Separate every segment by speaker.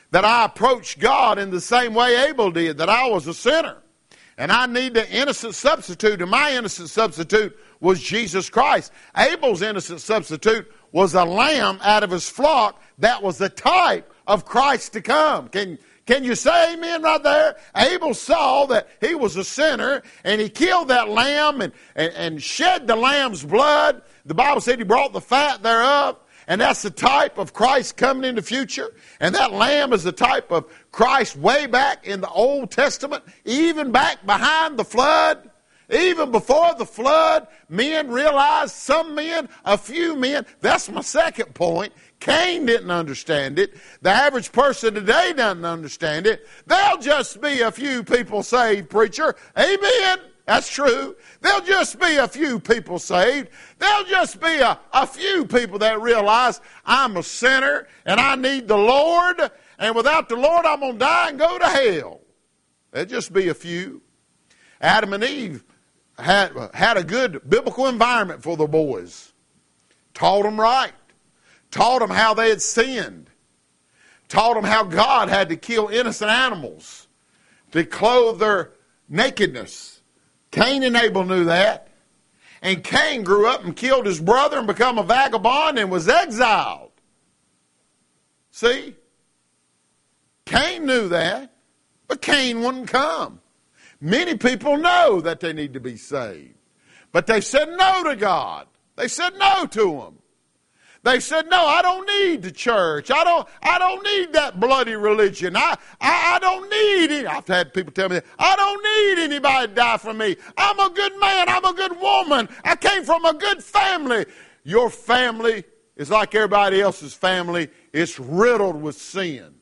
Speaker 1: that I approached God in the same way Abel did, that I was a sinner. And I need the innocent substitute, and my innocent substitute was Jesus Christ. Abel's innocent substitute was a lamb out of his flock that was the type of Christ to come. Can you say amen right there? Abel saw that he was a sinner, and he killed that lamb and shed the lamb's blood. The Bible said he brought the fat thereof, and that's the type of Christ coming in the future. And that lamb is the type of Christ way back in the Old Testament, even back behind the flood. Even before the flood, men realized, some men, a few men, that's my second point. Cain didn't understand it. The average person today doesn't understand it. There'll just be a few people saved, preacher. Amen. That's true. There'll just be a few people saved. There'll just be a few people that realize I'm a sinner and I need the Lord, and without the Lord I'm going to die and go to hell. There'll just be a few. Adam and Eve had a good biblical environment for the boys. Taught them right. Taught them how they had sinned. Taught them how God had to kill innocent animals to clothe their nakedness. Cain and Abel knew that. And Cain grew up and killed his brother and became a vagabond and was exiled. See? Cain knew that, but Cain wouldn't come. Many people know that they need to be saved, but they said no to God. They said no to Him. They said, no, I don't need the church. I don't need that bloody religion. I don't need it. I've had people tell me, I don't need anybody to die for me. I'm a good man. I'm a good woman. I came from a good family. Your family is like everybody else's family. It's riddled with sin.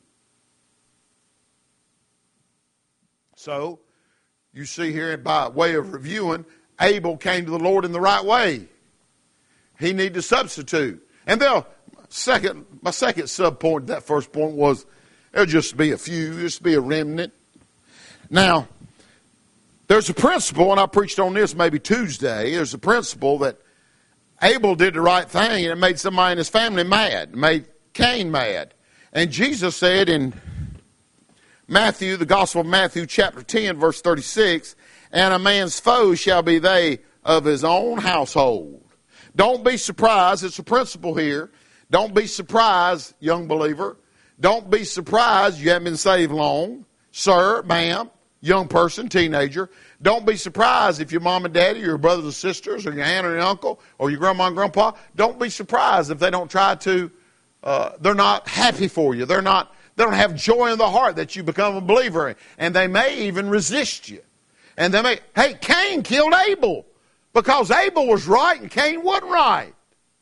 Speaker 1: So, you see here, by way of reviewing, Abel came to the Lord in the right way. He needed a substitute. And my second sub-point, that first point was, there'll just be a few, just be a remnant. Now, there's a principle, and I preached on this maybe Tuesday, there's a principle that Abel did the right thing, and it made somebody in his family mad, made Cain mad. And Jesus said in Matthew, the Gospel of Matthew, chapter 10, verse 36, and a man's foes shall be they of his own household. Don't be surprised. It's a principle here. Don't be surprised, young believer. Don't be surprised you haven't been saved long. Sir, ma'am, young person, teenager. Don't be surprised if your mom and daddy, your brothers and sisters, or your aunt or your uncle, or your grandma and grandpa, don't be surprised if they don't try to, they're not happy for you. They don't have joy in the heart that you become a believer. And they may even resist you. And they may, hey, Cain killed Abel because Abel was right and Cain wasn't right.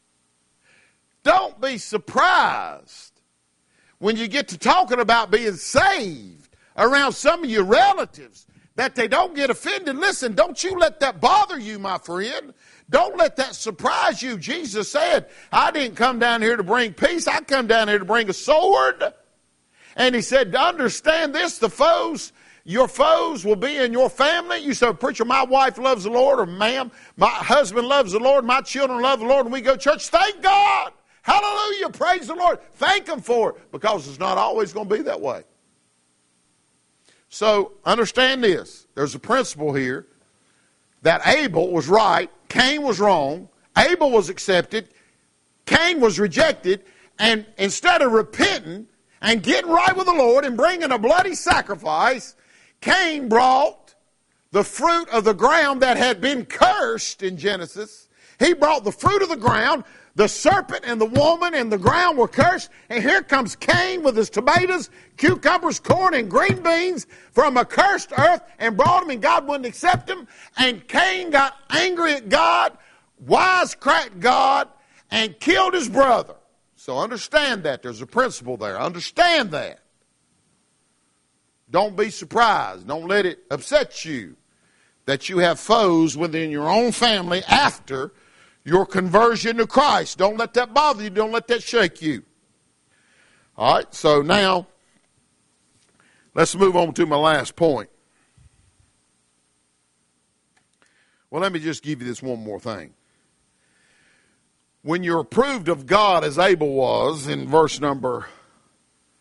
Speaker 1: Don't be surprised when you get to talking about being saved around some of your relatives that they don't get offended. Listen, don't you let that bother you, my friend. Don't let that surprise you. Jesus said, I didn't come down here to bring peace. I come down here to bring a sword. And he said, to understand this, your foes will be in your family. You say, preacher, my wife loves the Lord, or ma'am, my husband loves the Lord, my children love the Lord, and we go to church. Thank God. Hallelujah. Praise the Lord. Thank Him for it, because it's not always going to be that way. So understand this. There's a principle here that Abel was right, Cain was wrong, Abel was accepted, Cain was rejected, and instead of repenting and getting right with the Lord and bringing a bloody sacrifice, Cain brought the fruit of the ground that had been cursed in Genesis. He brought the fruit of the ground. The serpent and the woman and the ground were cursed. And here comes Cain with his tomatoes, cucumbers, corn, and green beans from a cursed earth and brought them, and God wouldn't accept them. And Cain got angry at God, wisecracked God, and killed his brother. So understand that. There's a principle there. Understand that. Don't be surprised. Don't let it upset you that you have foes within your own family after your conversion to Christ. Don't let that bother you. Don't let that shake you. All right, so now let's move on to my last point. Well, let me just give you this one more thing. When you're approved of God as Abel was in verse number